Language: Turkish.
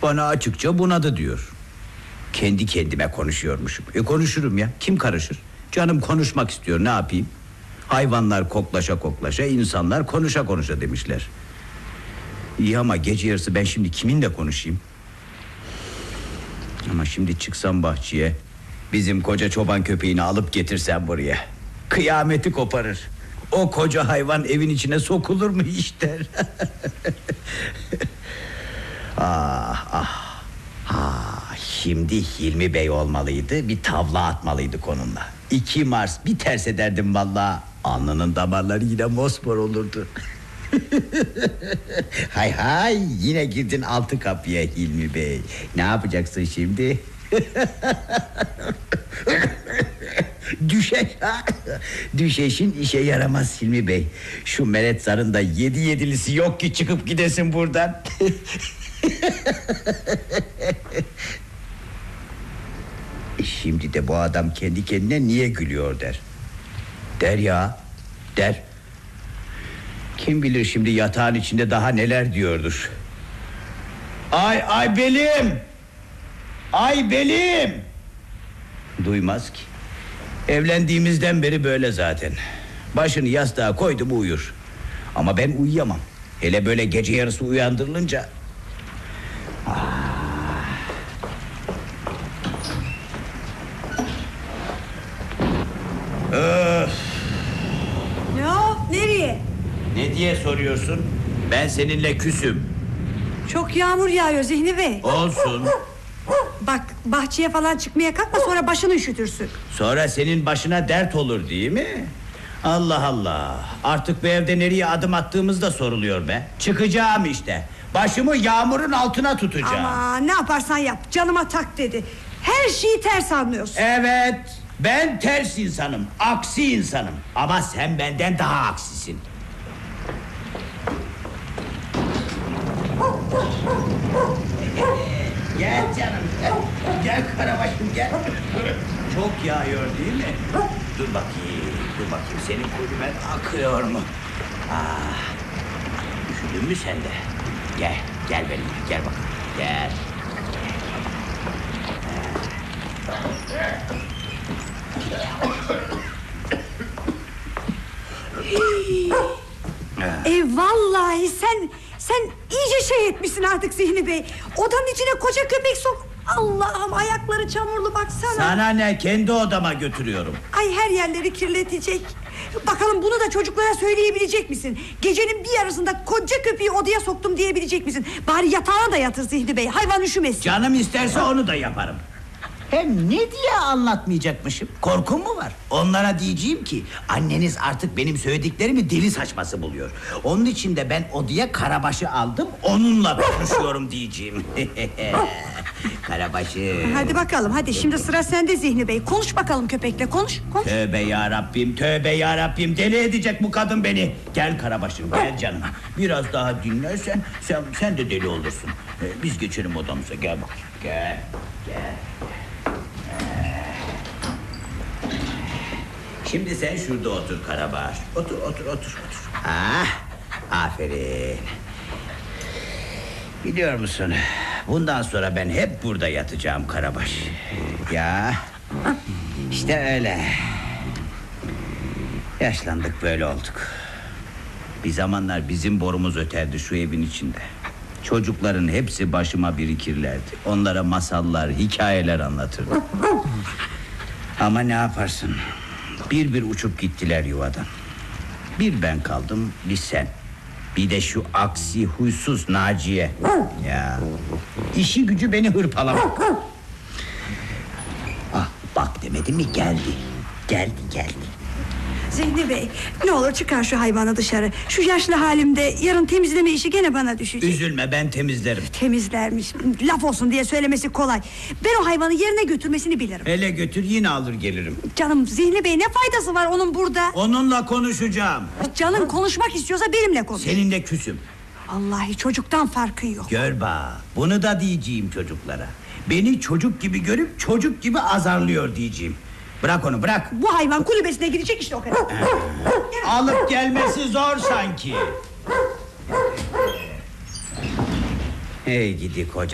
Bana açıkça bunadı diyor. Kendi kendime konuşuyormuşum. Konuşurum ya, kim karışır? Canım konuşmak istiyor, ne yapayım? Hayvanlar koklaşa koklaşa, insanlar konuşa konuşa demişler. İyi ama gece yarısı ben şimdi kiminle konuşayım? Ama şimdi çıksam bahçeye, bizim koca çoban köpeğini alıp getirsem buraya, kıyameti koparır. O koca hayvan evin içine sokulur mu hiç der. Ah ah. Şimdi Hilmi Bey olmalıydı, bir tavla atmalıydık onunla. 2 Mars bir ters ederdim vallahi, alnının damarları yine mosmor olurdu. Hay hay, yine girdin altı kapıya Hilmi Bey. Ne yapacaksın şimdi? Düşeş ha? Düşeşin işe yaramaz Hilmi Bey. Şu meret zarında 7/7'lisi yok ki çıkıp gidesin buradan. Şimdi de bu adam kendi kendine niye gülüyor der. Der ya, der. Kim bilir şimdi yatağın içinde daha neler diyordur. Ay belim. Ay belim. Duymaz ki. Evlendiğimizden beri böyle zaten. Başını yastığa koydu mu uyur. Ama ben uyuyamam. Hele böyle gece yarısı uyandırılınca. Ne o? Nereye? Ne diye soruyorsun? Ben seninle küsüm. Çok yağmur yağıyor Zihni Bey. Olsun. Bak bahçeye falan çıkmaya kalkma, sonra başını üşütürsün. Sonra senin başına dert olur değil mi? Allah Allah. Artık bu evde nereye adım attığımız da soruluyor be. Çıkacağım işte. Başımı yağmurun altına tutacağım. Ama ne yaparsan yap, canıma tak dedi. Her şeyi ters anlıyorsun. Evet, ben ters insanım, aksi insanım. Ama sen benden daha aksisin. Gel canım, gel. Gel Karabaşım, gel. Çok yağıyor değil mi? Dur bakayım senin kulüben akıyor mu? Üşüdün mü sen de? Gel benimle, gel bakalım, gel. Vallahi sen iyice şey etmişsin artık Zihni Bey. Odanın içine koca köpek sok. Allah'ım, ayakları çamurlu baksana. Sana ne, kendi odama götürüyorum. Ay, her yerleri kirletecek. Bakalım bunu da çocuklara söyleyebilecek misin? Gecenin bir yarısında koca köpeği odaya soktum diyebilecek misin? Bari yatağına da yatır Zihni Bey, hayvan üşümesin. Canım isterse onu da yaparım. Hem ne diye anlatmayacakmışım? Korkum mu var? Onlara diyeceğim ki anneniz artık benim söylediklerimi deli saçması buluyor. Onun için de ben odaya Karabaş'ı aldım, onunla konuşuyorum diyeceğim. Karabaş'ı. Hadi bakalım, hadi şimdi sıra sende Zihni Bey. Konuş bakalım köpekle, konuş. Tövbe yarabbim, tövbe yarabbim, deli edecek bu kadın beni. Gel Karabaş'ım, gel canım. Biraz daha dinlersen sen de deli olursun. Biz geçelim odamıza, gel bakayım. Gel. Şimdi sen şurada otur Karabaş. Otur. Aferin. Biliyor musun, bundan sonra ben hep burada yatacağım Karabaş. Ya işte öyle. Yaşlandık, böyle olduk. Bir zamanlar bizim borumuz öterdi şu evin içinde. Çocukların hepsi başıma birikirlerdi. Onlara masallar, hikayeler anlatırdım. Ama ne yaparsın? Bir uçup gittiler yuvadan. Bir ben kaldım, bir sen. Bir de şu aksi, huysuz Naciye. Ya, işi gücü beni hırpalamak. Bak demedim mi, geldi. Zihni Bey, ne olur çıkar şu hayvanı dışarı. Şu yaşlı halimde yarın temizleme işi gene bana düşecek. Üzülme, ben temizlerim. Temizlermiş, laf olsun diye söylemesi kolay. Ben o hayvanı yerine götürmesini bilirim. Hele götür, yine alır gelirim. Canım Zihni Bey, ne faydası var onun burada? Onunla konuşacağım. Canın konuşmak istiyorsa benimle konuş. Seninle küsüm. Vallahi çocuktan farkı yok. Gör bak, bunu da diyeceğim çocuklara. Beni çocuk gibi görüp çocuk gibi azarlıyor diyeceğim. Bırak onu, bırak. Bu hayvan kulübesine girecek işte, o kadar. Alıp gelmesi zor sanki. Hey gidi koca